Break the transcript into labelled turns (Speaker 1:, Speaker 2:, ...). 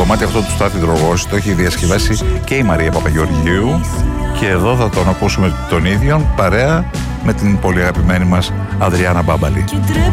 Speaker 1: κομμάτι αυτό του Στάθη Δρογόση το έχει διασκευάσει και η Μαρία Παπαγεωργίου και εδώ θα τον ακούσουμε τον ίδιο παρέα με την πολύ αγαπημένη μας Αδριάννα Μπάμπαλη.